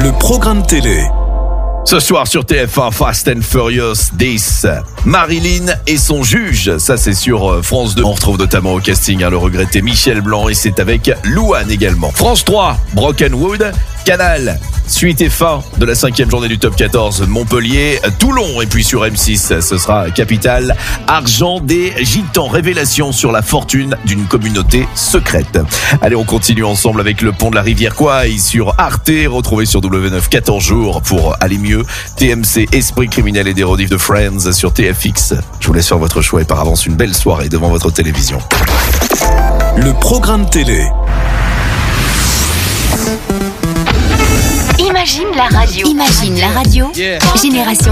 Le programme télé. Ce soir sur TF1, Fast and Furious 10, Marilyn et son juge, ça c'est sur France 2. On retrouve notamment au casting le regretté Michel Blanc et c'est avec Louane également. France 3, Broken Wood, Canal, suite et fin de la 5e journée du Top 14, Montpellier, Toulon et puis sur M6, ce sera Capital, Argent des Gitans, révélation sur la fortune d'une communauté secrète. Allez, on continue ensemble avec le pont de la rivière Kwai sur Arte, retrouvé sur W9 14 jours pour aller mieux. TMC, Esprit criminel et des rediffs de Friends sur TFX. Je vous laisse faire votre choix et par avance une belle soirée devant votre télévision. Le programme télé. Imagine la radio. Imagine la radio. Yeah. Génération